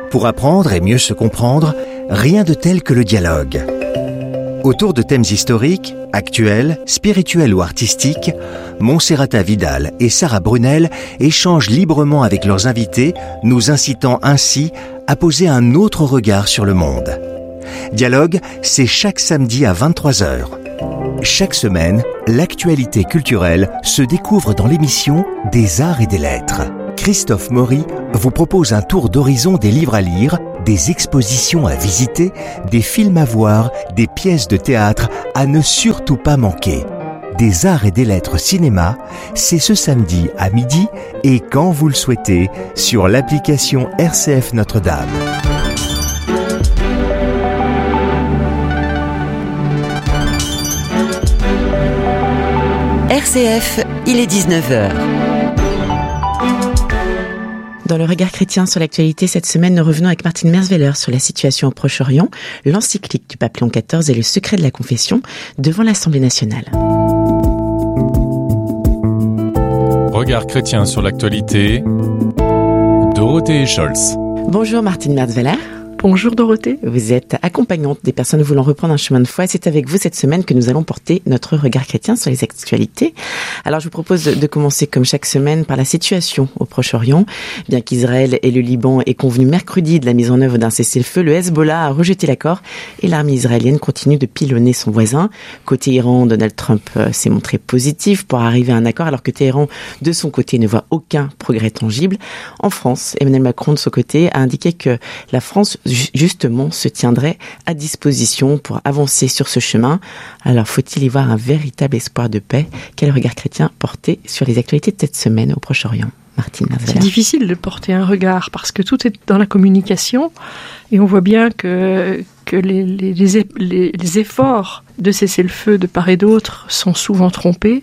Pour apprendre et mieux se comprendre, rien de tel que le dialogue. Autour de thèmes historiques, actuels, spirituels ou artistiques, Monserrata Vidal et Sarah Brunel échangent librement avec leurs invités, nous incitant ainsi à poser un autre regard sur le monde. Dialogue, c'est chaque samedi à 23h. Chaque semaine, l'actualité culturelle se découvre dans l'émission Des Arts et des Lettres. Christophe Maury vous propose un tour d'horizon des livres à lire, des expositions à visiter, des films à voir, des pièces de théâtre à ne surtout pas manquer. Des Arts et des Lettres cinéma, c'est ce samedi à midi et quand vous le souhaitez sur l'application RCF Notre-Dame. RCF, il est 19h. Dans le regard chrétien sur l'actualité, cette semaine, nous revenons avec Martine Mersveller sur la situation au Proche-Orient, l'encyclique du pape Léon XIV et le secret de la confession devant l'Assemblée nationale. Regard chrétien sur l'actualité, Dorothée Scholz. Bonjour Martine Mersveller. Bonjour Dorothée. Vous êtes accompagnante des personnes voulant reprendre un chemin de foi et c'est avec vous cette semaine que nous allons porter notre regard chrétien sur les actualités. Alors je vous propose de commencer comme chaque semaine par la situation au Proche-Orient. Bien qu'Israël et le Liban aient convenu mercredi de la mise en œuvre d'un cessez-le-feu, le Hezbollah a rejeté l'accord et l'armée israélienne continue de pilonner son voisin. Côté Iran, Donald Trump s'est montré positif pour arriver à un accord alors que Téhéran, de son côté, ne voit aucun progrès tangible. En France, Emmanuel Macron, de son côté, a indiqué que la France justement se tiendrait à disposition pour avancer sur ce chemin. Alors faut-il y voir un véritable espoir de paix? Quel regard chrétien porter sur les actualités de cette semaine au Proche-Orient? Martine Mersveller. C'est difficile de porter un regard parce que tout est dans la communication et on voit bien que les efforts de cesser le feu de part et d'autre sont souvent trompés.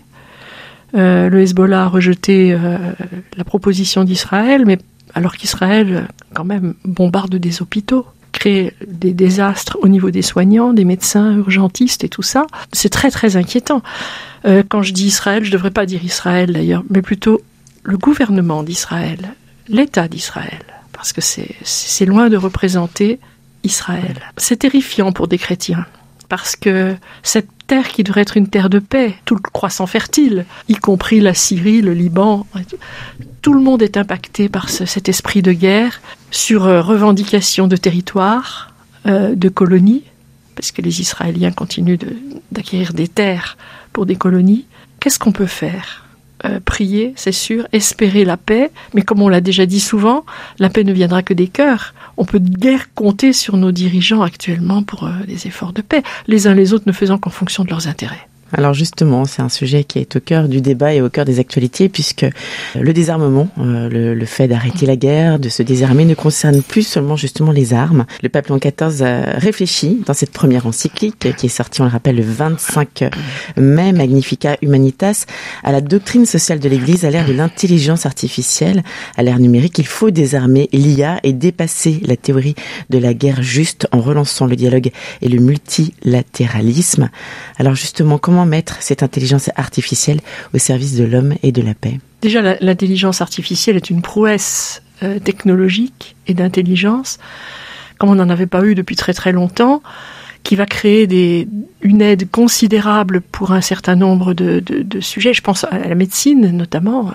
Le Hezbollah a rejeté la proposition d'Israël, mais alors qu'Israël, quand même, bombarde des hôpitaux, crée des désastres au niveau des soignants, des médecins, urgentistes et tout ça. C'est très très inquiétant. Quand je dis Israël, je ne devrais pas dire Israël d'ailleurs, mais plutôt le gouvernement d'Israël, l'État d'Israël, parce que c'est loin de représenter Israël. C'est terrifiant pour des chrétiens, parce que cette terre qui devrait être une terre de paix, tout le croissant fertile, y compris la Syrie, le Liban, tout le monde est impacté par cet esprit de guerre, sur revendication de territoire, de colonies, parce que les Israéliens continuent d'acquérir des terres pour des colonies. Qu'est-ce qu'on peut faire ? Prier, c'est sûr, espérer la paix, mais comme on l'a déjà dit souvent, la paix ne viendra que des cœurs. On peut guère compter sur nos dirigeants actuellement pour des efforts de paix, les uns les autres ne faisant qu'en fonction de leurs intérêts. Alors justement, c'est un sujet qui est au cœur du débat et au cœur des actualités puisque le désarmement, le fait d'arrêter la guerre, de se désarmer ne concerne plus seulement justement les armes. Le pape Léon XIV a réfléchi dans cette première encyclique qui est sortie, on le rappelle, le 25 mai, Magnificat Humanitas, à la doctrine sociale de l'Église à l'ère de l'intelligence artificielle, à l'ère numérique. Il faut désarmer l'IA et dépasser la théorie de la guerre juste en relançant le dialogue et le multilatéralisme. Alors justement, comment mettre cette intelligence artificielle au service de l'homme et de la paix? Déjà, l'intelligence artificielle est une prouesse technologique et d'intelligence, comme on n'en avait pas eu depuis très très longtemps, qui va créer une aide considérable pour un certain nombre de sujets. Je pense à la médecine notamment.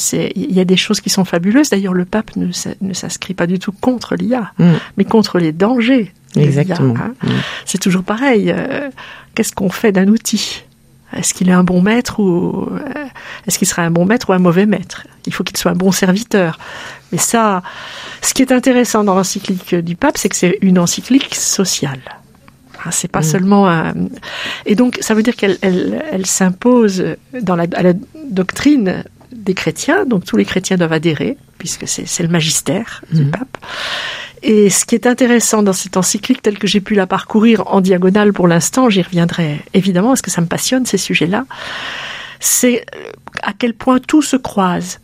Il y a des choses qui sont fabuleuses. D'ailleurs, le pape ne s'inscrit pas du tout contre l'IA, mais contre les dangers. Exactement. L'IA, hein. C'est toujours pareil. Qu'est-ce qu'on fait d'un outil ? Est-ce qu'il est un bon maître ou est-ce qu'il sera un bon maître ou un mauvais maître ? Il faut qu'il soit un bon serviteur. Mais ça, ce qui est intéressant dans l'encyclique du pape, c'est que c'est une encyclique sociale. C'est pas seulement un... Et donc, ça veut dire qu'elle s'impose à la doctrine des chrétiens. Donc, tous les chrétiens doivent adhérer, puisque c'est le magistère du pape. Et ce qui est intéressant dans cette encyclique, telle que j'ai pu la parcourir en diagonale pour l'instant, j'y reviendrai évidemment, parce que ça me passionne, ces sujets-là, c'est à quel point tout se croise.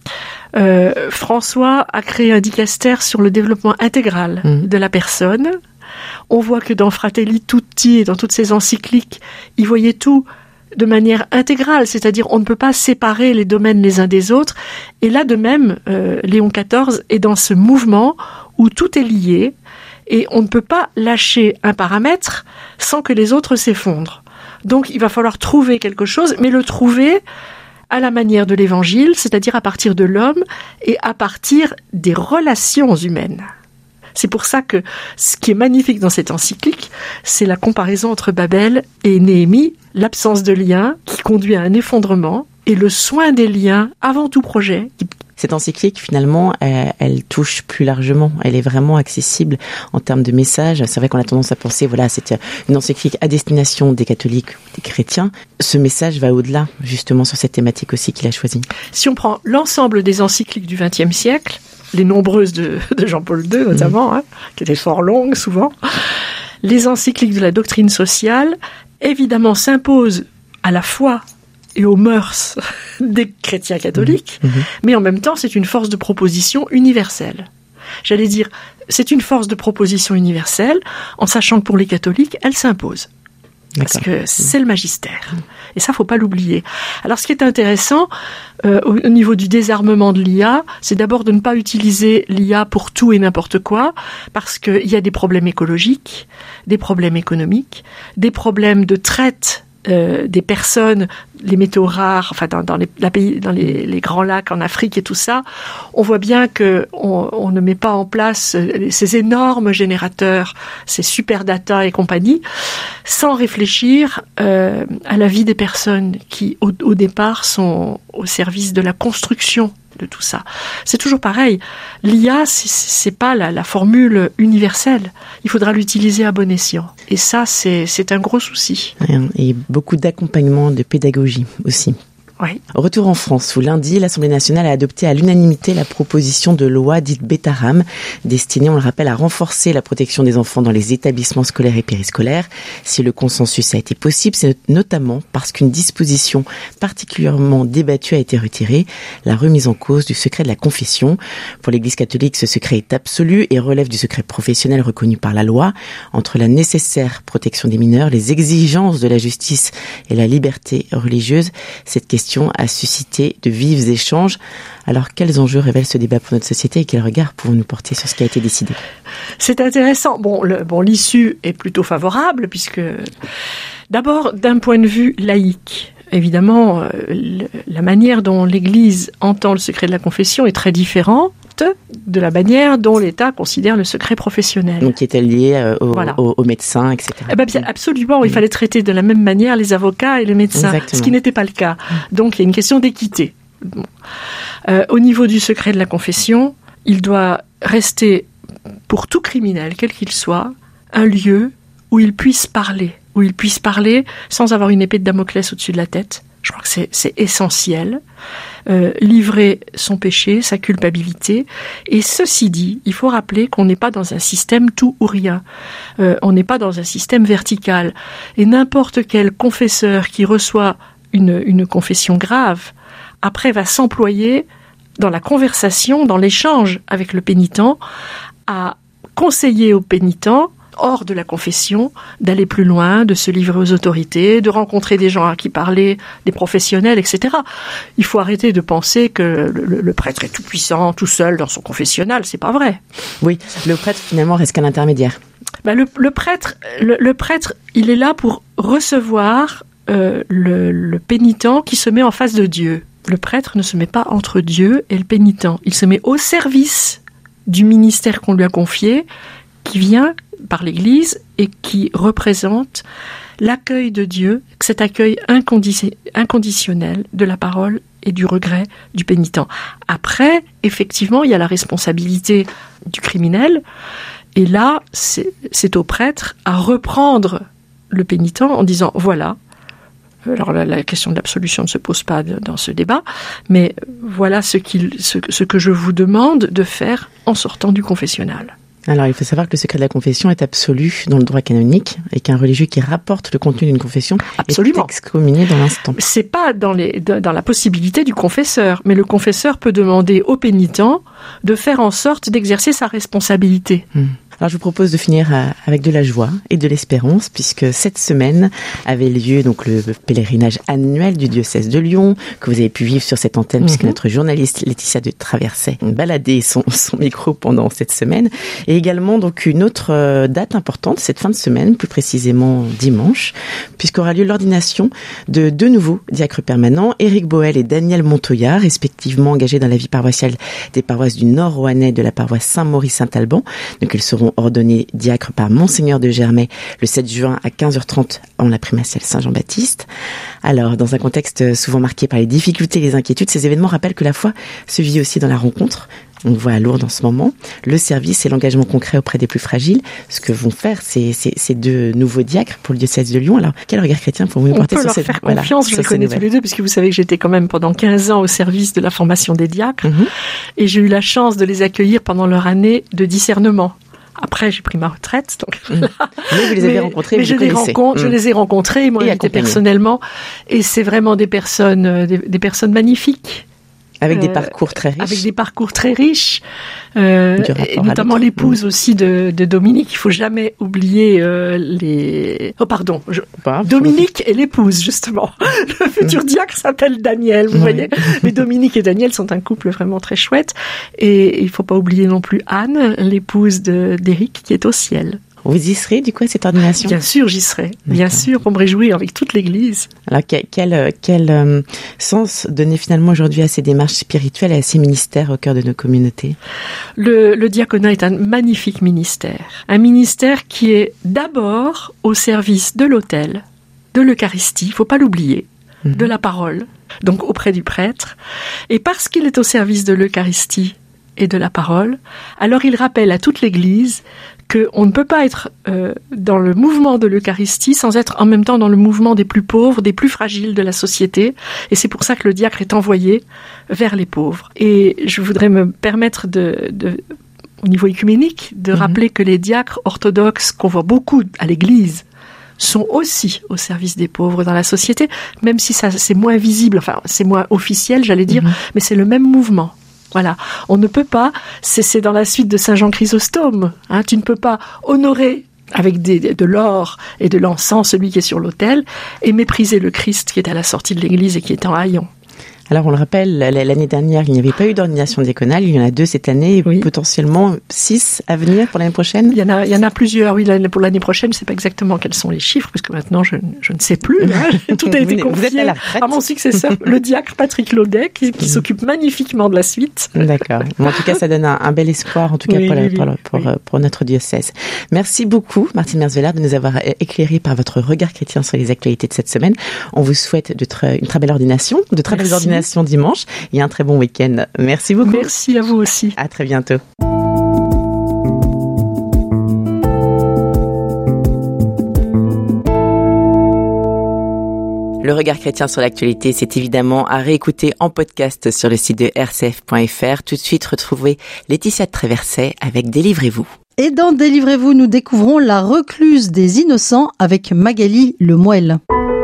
François a créé un dicaster sur le développement intégral de la personne. On voit que dans Fratelli Tutti et dans toutes ces encycliques, il voyait tout de manière intégrale, c'est-à-dire on ne peut pas séparer les domaines les uns des autres. Et là, de même, Léon XIV est dans ce mouvement où tout est lié et on ne peut pas lâcher un paramètre sans que les autres s'effondrent. Donc il va falloir trouver quelque chose, mais le trouver à la manière de l'Évangile, c'est-à-dire à partir de l'homme et à partir des relations humaines. C'est pour ça que ce qui est magnifique dans cette encyclique, c'est la comparaison entre Babel et Néhémie, l'absence de lien qui conduit à un effondrement et le soin des liens avant tout projet. Cette encyclique, finalement, elle touche plus largement. Elle est vraiment accessible en termes de messages. C'est vrai qu'on a tendance à penser, voilà, c'est une encyclique à destination des catholiques, des chrétiens. Ce message va au-delà, justement, sur cette thématique aussi qu'il a choisie. Si on prend l'ensemble des encycliques du XXe siècle, les nombreuses de Jean-Paul II notamment, qui étaient fort longues souvent, les encycliques de la doctrine sociale, évidemment, s'imposent à la foi et aux mœurs des chrétiens catholiques, mais en même temps, c'est une force de proposition universelle. J'allais dire, c'est une force de proposition universelle, en sachant que pour les catholiques, elle s'impose. Parce que c'est le magistère. Et ça, faut pas l'oublier. Alors, ce qui est intéressant, au niveau du désarmement de l'IA, c'est d'abord de ne pas utiliser l'IA pour tout et n'importe quoi, parce qu'il y a des problèmes écologiques, des problèmes économiques, des problèmes de traite des personnes, les métaux rares, enfin dans les grands lacs en Afrique et tout ça, on voit bien que on ne met pas en place ces énormes générateurs, ces super data et compagnie, sans réfléchir à la vie des personnes qui au départ sont au service de la construction de tout ça. C'est toujours pareil. L'IA, c'est pas la formule universelle. Il faudra l'utiliser à bon escient. Et ça, c'est un gros souci. Et beaucoup d'accompagnement, de pédagogie aussi. Oui. Retour en France, où lundi, l'Assemblée nationale a adopté à l'unanimité la proposition de loi dite Bétaram, destinée, on le rappelle, à renforcer la protection des enfants dans les établissements scolaires et périscolaires. Si le consensus a été possible, c'est notamment parce qu'une disposition particulièrement débattue a été retirée, la remise en cause du secret de la confession. Pour l'Église catholique, ce secret est absolu et relève du secret professionnel reconnu par la loi. Entre la nécessaire protection des mineurs, les exigences de la justice et la liberté religieuse, cette question a suscité de vifs échanges. Alors, quels enjeux révèle ce débat pour notre société et quel regard pouvons-nous porter sur ce qui a été décidé ? C'est intéressant. L'issue est plutôt favorable puisque, d'abord, d'un point de vue laïque, évidemment, la manière dont l'Église entend le secret de la confession est très différente de la manière dont l'État considère le secret professionnel. Donc, qui était lié aux médecins, etc. Bien, absolument, il fallait traiter de la même manière les avocats et les médecins, ce qui n'était pas le cas. Donc, il y a une question d'équité. Au niveau du secret de la confession, il doit rester, pour tout criminel, quel qu'il soit, un lieu où il puisse parler sans avoir une épée de Damoclès au-dessus de la tête. Je crois que c'est essentiel. Livrer son péché, sa culpabilité. Et ceci dit, il faut rappeler qu'on n'est pas dans un système tout ou rien. On n'est pas dans un système vertical. Et n'importe quel confesseur qui reçoit une confession grave, après va s'employer dans la conversation, dans l'échange avec le pénitent, à conseiller au pénitent, hors de la confession, d'aller plus loin, de se livrer aux autorités, de rencontrer des gens à qui parler, des professionnels, etc. Il faut arrêter de penser que le prêtre est tout puissant, tout seul dans son confessionnal. C'est pas vrai. Oui, le prêtre finalement reste qu'un intermédiaire. Le prêtre, il est là pour recevoir le pénitent qui se met en face de Dieu. Le prêtre ne se met pas entre Dieu et le pénitent. Il se met au service du ministère qu'on lui a confié, qui vient par l'Église et qui représente l'accueil de Dieu, cet accueil inconditionnel de la parole et du regret du pénitent. Après, effectivement, il y a la responsabilité du criminel, et là, c'est au prêtre à reprendre le pénitent en disant, voilà, alors la question de l'absolution ne se pose pas dans ce débat, mais voilà ce que je vous demande de faire en sortant du confessionnal. Alors, il faut savoir que le secret de la confession est absolu dans le droit canonique et qu'un religieux qui rapporte le contenu d'une confession est excommunié dans l'instant. C'est pas dans la possibilité du confesseur, mais le confesseur peut demander au pénitent de faire en sorte d'exercer sa responsabilité. Alors, je vous propose de finir avec de la joie et de l'espérance, puisque cette semaine avait lieu donc le pèlerinage annuel du diocèse de Lyon, que vous avez pu vivre sur cette antenne, puisque notre journaliste Laetitia de Traversay baladait son micro pendant cette semaine. Et également donc une autre date importante, cette fin de semaine, plus précisément dimanche, puisqu'aura lieu l'ordination de 2 nouveaux diacres permanents, Éric Boel et Daniel Montoya, respectivement engagés dans la vie paroissiale des paroisses du Nord Rouennais de la paroisse Saint-Maurice-Saint-Alban. Donc ils seront ordonnés diacres par Monseigneur de Germay le 7 juin à 15h30 en la primatiale Saint-Jean-Baptiste. Alors, dans un contexte souvent marqué par les difficultés et les inquiétudes, ces événements rappellent que la foi se vit aussi dans la rencontre. On voit à Lourdes en ce moment le service et l'engagement concret auprès des plus fragiles. Ce que vont faire ces 2 nouveaux diacres pour le diocèse de Lyon. Alors, quel regard chrétien pour vous porter sur cette... On peut leur faire confiance, je les connais tous les deux, puisque vous savez que j'étais quand même pendant 15 ans au service de la formation des diacres. Et j'ai eu la chance de les accueillir pendant leur année de discernement. Après, j'ai pris ma retraite, donc. Mais vous les avez rencontrés, je les ai rencontrés, moi, j'étais personnellement, et c'est vraiment des personnes magnifiques. Avec des parcours très riches. Avec des parcours très riches, et notamment l'épouse aussi de Dominique. Il faut jamais oublier Dominique et l'épouse, justement. Le futur diacre s'appelle Daniel, vous voyez. Mais Dominique et Daniel sont un couple vraiment très chouette. Et il faut pas oublier non plus Anne, l'épouse d'Éric, qui est au ciel. Vous y serez, du coup, à cette ordination? Bien sûr, j'y serai. Bien sûr, pour me réjouir avec toute l'Église. Alors, quel sens donner finalement aujourd'hui à ces démarches spirituelles et à ces ministères au cœur de nos communautés? Le diaconat est un magnifique ministère. Un ministère qui est d'abord au service de l'autel, de l'Eucharistie, il faut pas l'oublier, de la parole, donc auprès du prêtre. Et parce qu'il est au service de l'Eucharistie et de la parole, alors il rappelle à toute l'Église qu'on ne peut pas être dans le mouvement de l'Eucharistie sans être en même temps dans le mouvement des plus pauvres, des plus fragiles de la société. Et c'est pour ça que le diacre est envoyé vers les pauvres. Et je voudrais me permettre au niveau œcuménique, de rappeler que les diacres orthodoxes, qu'on voit beaucoup à l'Église, sont aussi au service des pauvres dans la société, même si ça c'est moins visible, enfin c'est moins officiel, j'allais dire, mais c'est le même mouvement. Voilà, on ne peut pas, c'est dans la suite de Saint Jean Chrysostome, tu ne peux pas honorer avec de l'or et de l'encens celui qui est sur l'autel et mépriser le Christ qui est à la sortie de l'église et qui est en haillons. Alors, on le rappelle, l'année dernière, il n'y avait pas eu d'ordination diaconnale. Il y en a 2 cette année, et potentiellement 6 à venir pour l'année prochaine. Il y en a plusieurs, oui. Pour l'année prochaine, je ne sais pas exactement quels sont les chiffres, parce que maintenant, je ne sais plus. Tout a été confié à mon successeur, le diacre Patrick Laudet, qui s'occupe magnifiquement de la suite. D'accord. En tout cas, ça donne un bel espoir, en tout cas, pour notre diocèse. Merci beaucoup, Martine Merzveller, de nous avoir éclairé par votre regard chrétien sur les actualités de cette semaine. On vous souhaite une très belle ordination, de très belles ordinations dimanche et un très bon week-end. Merci beaucoup. Merci à vous aussi. À très bientôt. Le regard chrétien sur l'actualité, c'est évidemment à réécouter en podcast sur le site de rcf.fr. Tout de suite, retrouvez Laetitia de Traversay avec Délivrez-vous. Et dans Délivrez-vous, nous découvrons la recluse des innocents avec Magali Lemoel.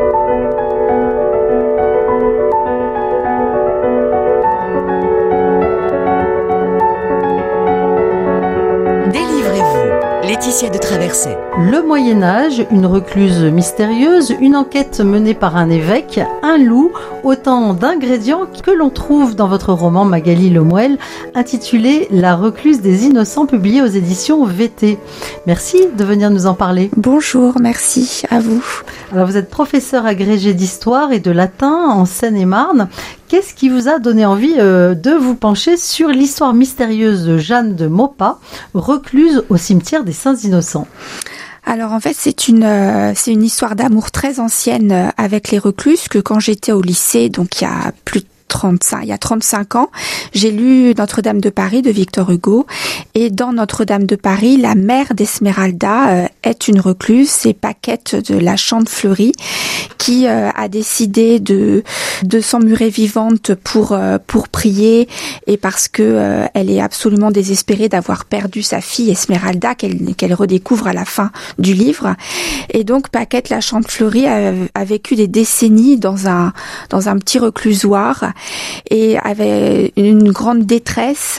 Laetitia de Traversay. Le Moyen-Âge, une recluse mystérieuse, une enquête menée par un évêque, un loup, autant d'ingrédients que l'on trouve dans votre roman Magali Lemoel, intitulé La recluse des innocents, publié aux éditions VT. Merci de venir nous en parler. Bonjour, merci à vous. Alors vous êtes professeur agrégé d'histoire et de latin en Seine-et-Marne. Qu'est-ce qui vous a donné envie de vous pencher sur l'histoire mystérieuse de Jeanne de Maupas, recluse au cimetière des Saints Innocents? Alors en fait c'est une histoire d'amour très ancienne avec les recluses, que quand j'étais au lycée, donc il y a plus de il y a 35 ans, j'ai lu Notre-Dame de Paris de Victor Hugo. Et dans Notre-Dame de Paris, la mère d'Esmeralda est une recluse, c'est Paquette de la Chantefleurie, qui a décidé de s'emmurer vivante pour prier, et parce que elle est absolument désespérée d'avoir perdu sa fille Esmeralda qu'elle redécouvre à la fin du livre. Et donc Paquette la Chantefleurie a vécu des décennies dans un petit reclusoire et avait une grande détresse.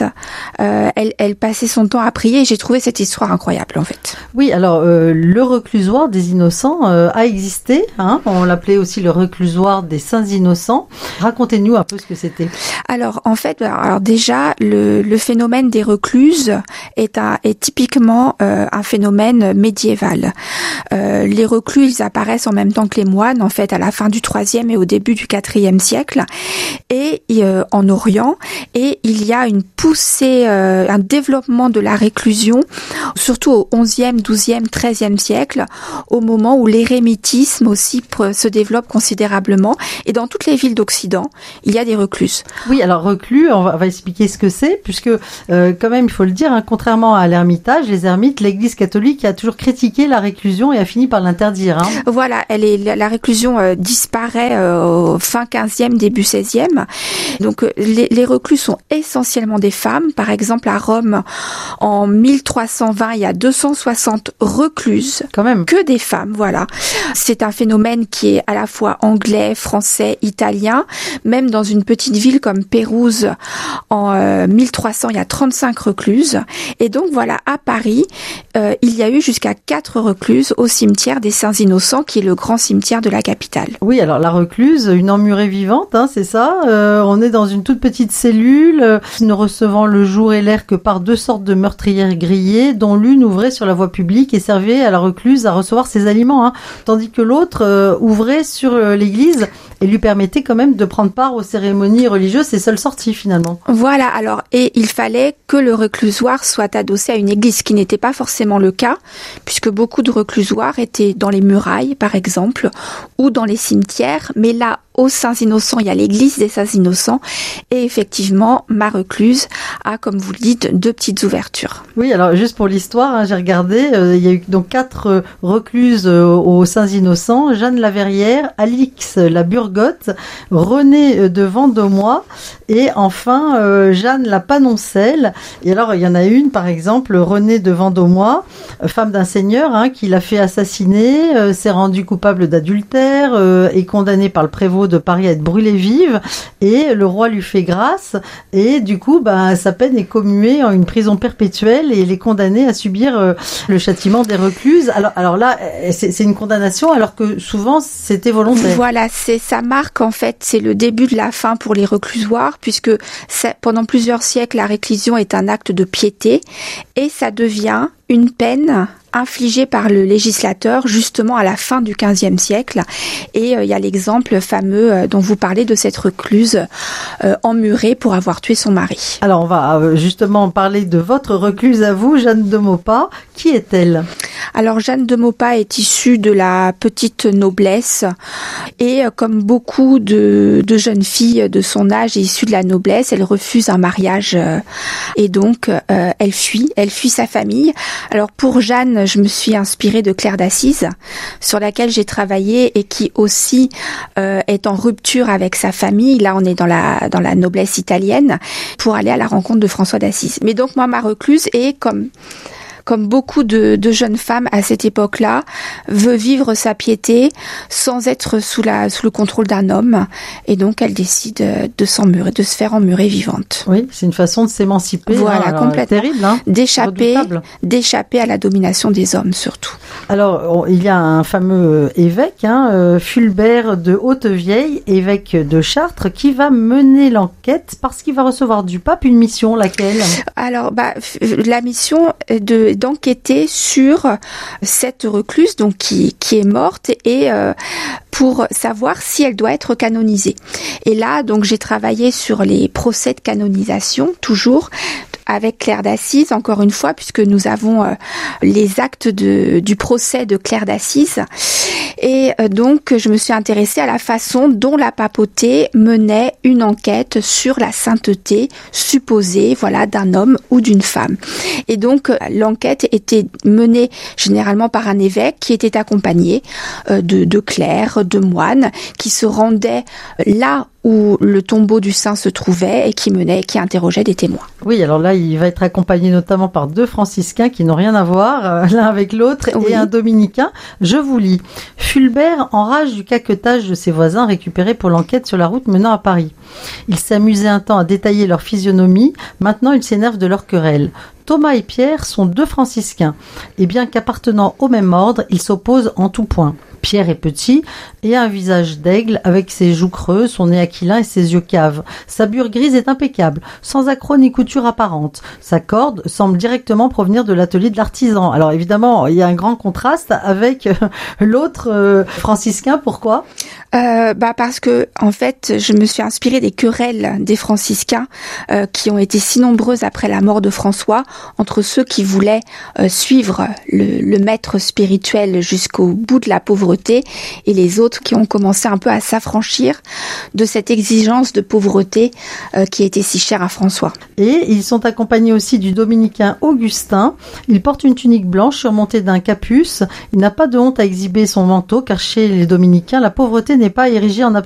Elle passait son temps à prier, et j'ai trouvé cette histoire incroyable en fait. Oui, alors le reclusoire des innocents a existé, hein, on l'appelait aussi le reclusoire des saints innocents. Racontez-nous un peu ce que c'était. Alors en fait, déjà le phénomène des recluses est typiquement un phénomène médiéval. Les reclus, ils apparaissent en même temps que les moines, en fait, à la fin du IIIe et au début du IVe siècle, et en Orient. Et il y a une poussée, un développement de la réclusion, surtout au XIe, XIIe, XIIIe siècle, au moment où l'érémitisme aussi se développe considérablement. Et dans toutes les villes d'Occident, il y a des recluses. Oui, alors reclus, on va expliquer ce que c'est, puisque quand même, il faut le dire, hein, contrairement à l'Ermitage, les ermites, l'Église catholique a toujours critiqué la réclusion et a fini par l'interdire. Hein. Voilà, la réclusion disparaît au fin XVe, début XVIe. Donc les reclus sont essentiellement des femmes. Par exemple, à Rome, en 1320, il y a 260 recluses, quand même, que des femmes. Voilà, c'est un phénomène qui est à la fois anglais, français, italien. Même dans une petite ville comme Pérouse, en 1300, il y a 35 recluses. Et donc voilà, à Paris, il y a eu jusqu'à 4 recluses au cimetière des Saints Innocents, qui est le grand cimetière de la capitale. Oui, alors la recluse, une emmurée vivante, hein, c'est ça. On est dans une toute petite cellule, ne recevant le jour et l'air que par 2 sortes de meurtrières grillées, dont l'une ouvrait sur la voie publique et servait à la recluse à recevoir ses aliments, hein, tandis que l'autre ouvrait sur l'église et lui permettait quand même de prendre part aux cérémonies religieuses, ses seules sorties finalement. Voilà, alors, et il fallait que le reclusoire soit adossé à une église, ce qui n'était pas forcément le cas, puisque beaucoup de reclusoires étaient dans les murailles, par exemple, ou dans les cimetières, mais là, aux Saints Innocents, il y a l'église des Saints Innocents, et effectivement, ma recluse a, comme vous le dites, 2 petites ouvertures. Oui, alors juste pour l'histoire, hein, j'ai regardé, il y a eu donc 4 recluses aux Saints Innocents: Jeanne la Verrière, Alix la Burgotte, Renée de Vendômois, et enfin Jeanne la Panoncelle. Et alors, il y en a une, par exemple, Renée de Vendômois, femme d'un seigneur, hein, qui l'a fait assassiner, s'est rendue coupable d'adultère, est condamnée par le prévôt de Paris à être brûlée vive, et le roi lui fait grâce, et du coup sa peine est commuée en une prison perpétuelle, et elle est condamnée à subir le châtiment des recluses. Alors là, c'est une condamnation, alors que souvent c'était volontaire. Voilà, ça marque en fait, c'est le début de la fin pour les reclusoires, puisque pendant plusieurs siècles la réclusion est un acte de piété, et ça devient une peine infligée par le législateur justement à la fin du XVe siècle. Et il y a l'exemple fameux dont vous parlez de cette recluse emmurée pour avoir tué son mari. Alors on va justement parler de votre recluse à vous, Jeanne de Maupas. Qui est-elle ? Alors Jeanne de Maupas est issue de la petite noblesse, et comme beaucoup de jeunes filles de son âge et issues de la noblesse, elle refuse un mariage, et donc elle fuit sa famille. Alors pour Jeanne, je me suis inspirée de Claire d'Assise, sur laquelle j'ai travaillé, et qui aussi est en rupture avec sa famille. Là, on est dans la noblesse italienne, pour aller à la rencontre de François d'Assise. Mais donc moi, ma recluse est comme beaucoup de jeunes femmes à cette époque-là, veut vivre sa piété sans être sous le contrôle d'un homme. Et donc, elle décide de se faire emmurer vivante. Oui, c'est une façon de s'émanciper. Voilà, complètement. Terrible, hein. D'échapper à la domination des hommes, surtout. Alors, il y a un fameux évêque, Fulbert de Hautevieille, évêque de Chartres, qui va mener l'enquête parce qu'il va recevoir du pape une mission, laquelle ? Alors, la mission d'enquêter sur cette recluse, donc qui est morte, et pour savoir si elle doit être canonisée. Et là, donc, j'ai travaillé sur les procès de canonisation, toujours, avec Claire d'Assise, encore une fois, puisque nous avons les actes du procès de Claire d'Assise. Et donc, je me suis intéressée à la façon dont la papauté menait une enquête sur la sainteté supposée, d'un homme ou d'une femme. Et donc, l'enquête était menée généralement par un évêque qui était accompagné de clercs, de moines, qui se rendaient là où le tombeau du saint se trouvait et qui interrogeait des témoins. Oui, alors là, il va être accompagné notamment par 2 franciscains qui n'ont rien à voir l'un avec l'autre et un dominicain. Je vous lis. Fulbert enrage du caquetage de ses voisins récupérés pour l'enquête sur la route menant à Paris. Il s'amusait un temps à détailler leur physionomie, maintenant il s'énerve de leur querelle. Thomas et Pierre sont 2 franciscains, et bien qu'appartenant au même ordre, ils s'opposent en tout point. Pierre est petit et a un visage d'aigle avec ses joues creuses, son nez aquilin et ses yeux caves. Sa bure grise est impeccable, sans accroc ni couture apparente. Sa corde semble directement provenir de l'atelier de l'artisan. Alors évidemment, il y a un grand contraste avec l'autre franciscain. Pourquoi ? Parce que en fait, je me suis inspirée des querelles des franciscains qui ont été si nombreuses après la mort de François, entre ceux qui voulaient suivre le maître spirituel jusqu'au bout de la pauvreté et les autres qui ont commencé un peu à s'affranchir de cette exigence de pauvreté qui était si chère à François. Et ils sont accompagnés aussi du dominicain Augustin. Il porte une tunique blanche surmontée d'un capuce. Il n'a pas de honte à exhiber son manteau car chez les dominicains, la pauvreté n'est pas érigée en